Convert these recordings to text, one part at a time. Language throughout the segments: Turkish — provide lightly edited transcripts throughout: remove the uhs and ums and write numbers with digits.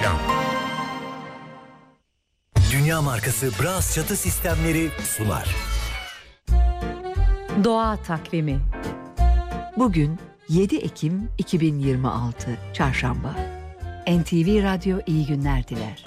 reklam. Dünya markası Bras çatı sistemleri sunar. Doğa takvimi. Bugün 7 Ekim 2026 Çarşamba. NTV Radyo iyi günler diler.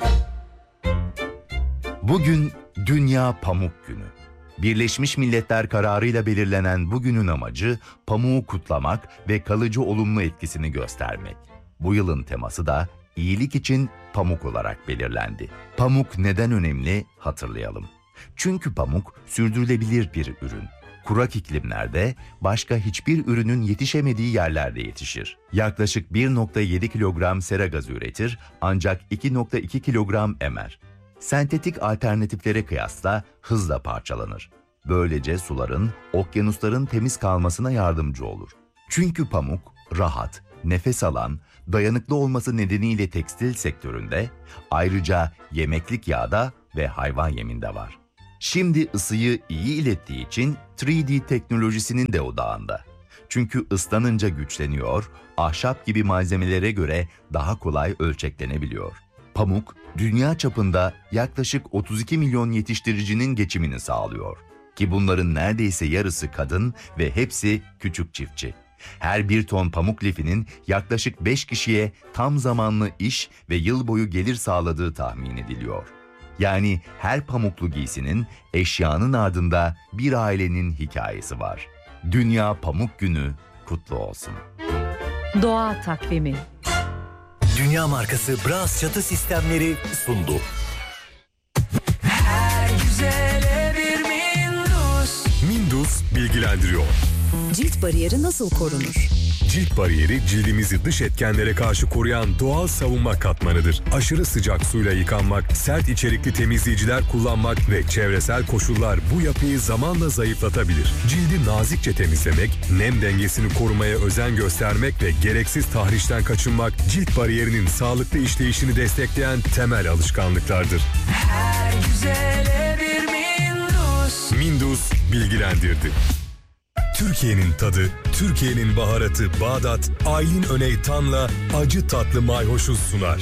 Bugün Dünya Pamuk Günü. Birleşmiş Milletler kararıyla belirlenen bugünün amacı pamuğu kutlamak ve kalıcı olumlu etkisini göstermek. Bu yılın teması da iyilik için pamuk olarak belirlendi. Pamuk neden önemli hatırlayalım. Çünkü pamuk sürdürülebilir bir ürün. Kurak iklimlerde başka hiçbir ürünün yetişemediği yerlerde yetişir. Yaklaşık 1,7 kilogram sera gazı üretir ancak 2,2 kilogram emer. Sentetik alternatiflere kıyasla hızla parçalanır. Böylece suların, okyanusların temiz kalmasına yardımcı olur. Çünkü pamuk rahat, nefes alan, dayanıklı olması nedeniyle tekstil sektöründe, ayrıca yemeklik yağda ve hayvan yeminde var. Şimdi ısıyı iyi ilettiği için 3D teknolojisinin de odağında. Çünkü ıslanınca güçleniyor, ahşap gibi malzemelere göre daha kolay ölçeklenebiliyor. Pamuk, dünya çapında yaklaşık 32 milyon yetiştiricinin geçimini sağlıyor. Ki bunların neredeyse yarısı kadın ve hepsi küçük çiftçi. Her bir ton pamuk lifinin yaklaşık 5 kişiye tam zamanlı iş ve yıl boyu gelir sağladığı tahmin ediliyor. Yani her pamuklu giysinin, eşyanın ardında bir ailenin hikayesi var. Dünya Pamuk Günü kutlu olsun. Doğa takvimi. Dünya markası Bras çatı sistemleri sundu. Her güzele bir Mindus. Mindus bilgilendiriyor. Cilt bariyeri nasıl korunur? Cilt bariyeri cildimizi dış etkenlere karşı koruyan doğal savunma katmanıdır. Aşırı sıcak suyla yıkanmak, sert içerikli temizleyiciler kullanmak ve çevresel koşullar bu yapıyı zamanla zayıflatabilir. Cildi nazikçe temizlemek, nem dengesini korumaya özen göstermek ve gereksiz tahrişten kaçınmak, cilt bariyerinin sağlıklı işleyişini destekleyen temel alışkanlıklardır. Her güzele bir Mindus. Mindus bilgilendirdi. Türkiye'nin tadı, Türkiye'nin baharatı Bağdat, Aylin Öney Tan'la acı tatlı mayhoşu sunar.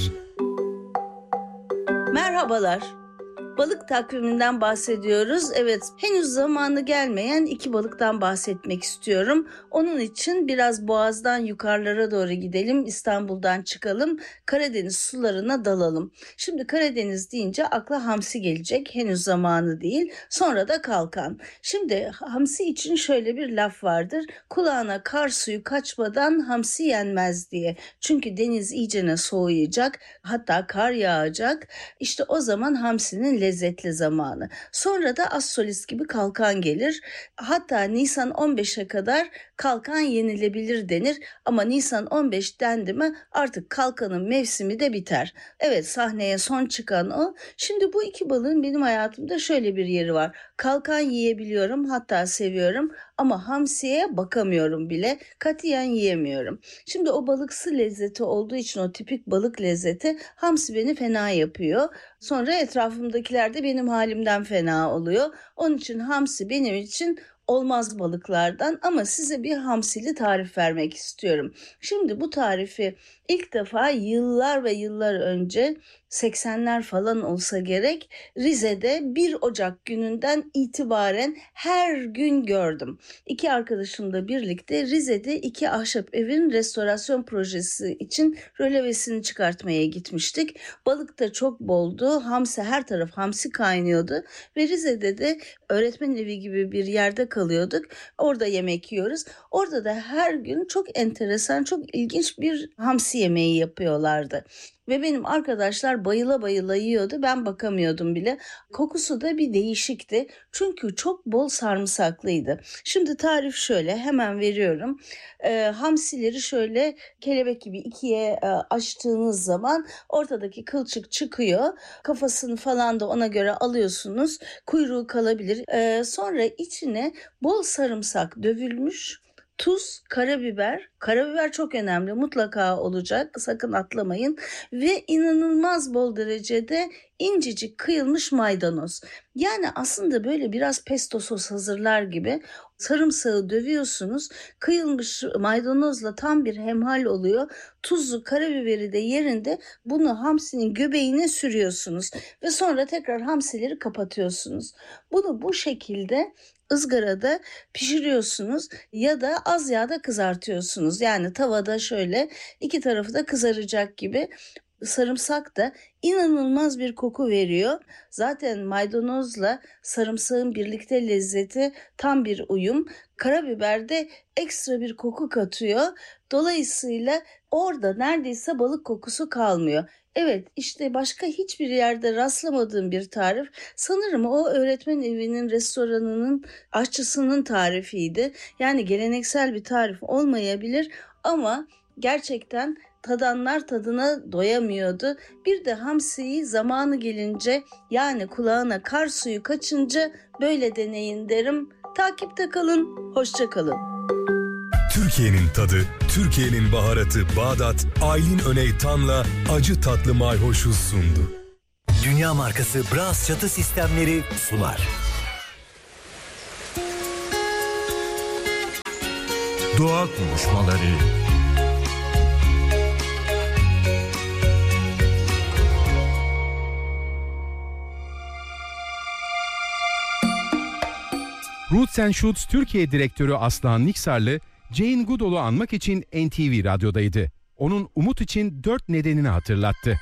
Merhabalar. Balık takviminden bahsediyoruz. Evet, henüz zamanı gelmeyen 2 balıktan bahsetmek istiyorum. Onun için biraz boğazdan yukarılara doğru gidelim, İstanbul'dan çıkalım, Karadeniz sularına dalalım. Şimdi Karadeniz deyince akla hamsi gelecek, henüz zamanı değil. Sonra da kalkan. Şimdi hamsi için şöyle bir laf vardır. Kulağına kar suyu kaçmadan hamsi yenmez diye. Çünkü deniz iyicene soğuyacak, hatta kar yağacak. İşte o zaman hamsinin lezzetli zamanı. Sonra da az solist gibi kalkan gelir. Hatta Nisan 15'e kadar kalkan yenilebilir denir. Ama Nisan 15 dendi mi artık kalkanın mevsimi de biter. Evet, sahneye son çıkan o. Şimdi bu 2 balığın benim hayatımda şöyle bir yeri var. Kalkan yiyebiliyorum, hatta seviyorum ama hamsiye bakamıyorum bile. Katiyen yiyemiyorum. Şimdi o balıksı lezzeti olduğu için, o tipik balık lezzeti, hamsi beni fena yapıyor. Sonra etrafımdakiler de benim halimden fena oluyor. Onun için hamsi benim için olmaz balıklardan, ama size bir hamsili tarif vermek istiyorum. Şimdi bu tarifi ilk defa yıllar ve yıllar önce, 80'ler falan olsa gerek, Rize'de 1 Ocak gününden itibaren her gün gördüm. 2 arkadaşımla birlikte Rize'de 2 ahşap evin restorasyon projesi için rölevesini çıkartmaya gitmiştik. Balık da çok boldu. Hamsi, her taraf hamsi kaynıyordu ve Rize'de de öğretmen evi gibi bir yerde kalıyorduk. Orada yemek yiyoruz. Orada da her gün çok enteresan, çok ilginç bir hamsi yemeği yapıyorlardı. Ve benim arkadaşlar bayıla bayıla yiyordu. Ben bakamıyordum bile. Kokusu da bir değişikti. Çünkü çok bol sarımsaklıydı. Şimdi tarif şöyle, hemen veriyorum. Hamsileri şöyle kelebek gibi 2'ye açtığınız zaman ortadaki kılçık çıkıyor. Kafasını falan da ona göre alıyorsunuz. Kuyruğu kalabilir. Sonra içine bol sarımsak dövülmüş, tuz, karabiber. Karabiber çok önemli, mutlaka olacak, sakın atlamayın. Ve inanılmaz bol derecede incecik kıyılmış maydanoz. Yani aslında böyle biraz pesto sos hazırlar gibi sarımsağı dövüyorsunuz. Kıyılmış maydanozla tam bir hemhal oluyor. Tuzlu karabiberi de yerinde, bunu hamsinin göbeğine sürüyorsunuz. Ve sonra tekrar hamsileri kapatıyorsunuz. Bunu bu şekilde ızgarada pişiriyorsunuz ya da az yağda kızartıyorsunuz. Yani tavada şöyle iki tarafı da kızaracak gibi. Sarımsak da inanılmaz bir koku veriyor. Zaten maydanozla sarımsağın birlikte lezzeti tam bir uyum. Karabiber de ekstra bir koku katıyor. Dolayısıyla orada neredeyse balık kokusu kalmıyor. Evet, işte başka hiçbir yerde rastlamadığım bir tarif. Sanırım o öğretmen evinin restoranının aşçısının tarifiydi. Yani geleneksel bir tarif olmayabilir ama gerçekten tadanlar tadına doyamıyordu. Bir de hamsiyi zamanı gelince, yani kulağına kar suyu kaçınca böyle deneyin derim. Takipte kalın, hoşça kalın. Türkiye'nin tadı, Türkiye'nin baharatı Bağdat, Aylin Öney Tan'la acı tatlı mayhoşu sundu. Dünya markası Bras çatı sistemleri sunar. Doğa konuşmaları. Roots & Shoots Türkiye Direktörü Aslan Niksarlı, Jane Goodall'u anmak için NTV Radyo'daydı. Onun umut için 4 nedenini hatırlattı.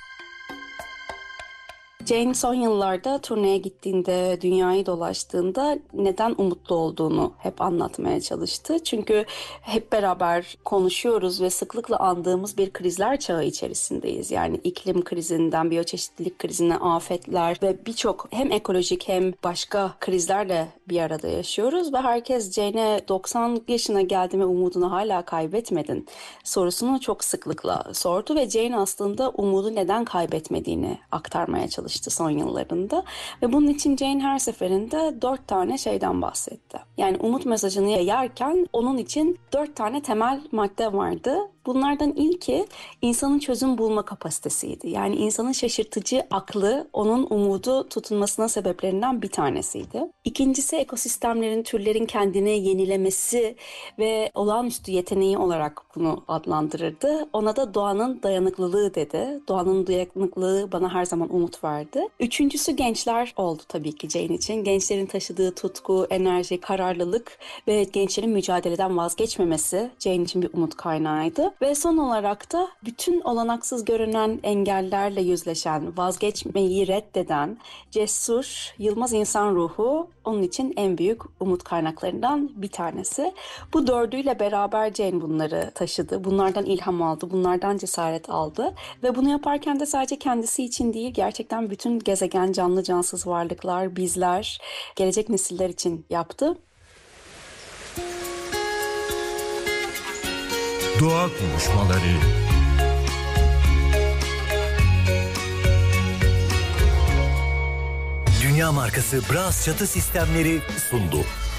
Jane son yıllarda turneye gittiğinde, dünyayı dolaştığında neden umutlu olduğunu hep anlatmaya çalıştı. Çünkü hep beraber konuşuyoruz ve sıklıkla andığımız bir krizler çağı içerisindeyiz. Yani iklim krizinden biyoçeşitlilik krizine, afetler ve birçok hem ekolojik hem başka krizlerle bir arada yaşıyoruz. Ve herkes Jane'e 90 yaşına geldi ve umudunu hala kaybetmedin sorusunu çok sıklıkla sordu. Ve Jane aslında umudu neden kaybetmediğini aktarmaya çalıştı son yıllarında ve bunun için Jane her seferinde 4 tane şeyden bahsetti. Yani umut mesajını yayarken onun için 4 tane temel madde vardı. Bunlardan ilki insanın çözüm bulma kapasitesiydi. Yani insanın şaşırtıcı aklı onun umudu tutunmasına sebeplerinden bir tanesiydi. İkincisi ekosistemlerin, türlerin kendini yenilemesi ve olağanüstü yeteneği olarak bunu adlandırırdı. Ona da doğanın dayanıklılığı dedi. Doğanın dayanıklılığı bana her zaman umut verdi. Üçüncüsü gençler oldu tabii ki Jane için. Gençlerin taşıdığı tutku, enerji, kararlılık ve gençlerin mücadeleden vazgeçmemesi Jane için bir umut kaynağıydı. Ve son olarak da bütün olanaksız görünen engellerle yüzleşen, vazgeçmeyi reddeden, cesur, yılmaz insan ruhu onun için en büyük umut kaynaklarından bir tanesi. Bu dördüyle beraber Jane bunları taşıdı. Bunlardan ilham aldı, bunlardan cesaret aldı. Ve bunu yaparken de sadece kendisi için değil, gerçekten bütün gezegen, canlı cansız varlıklar, bizler, gelecek nesiller için yaptı. Doğa konuşmaları. Dünya markası Bras çatı sistemleri sundu.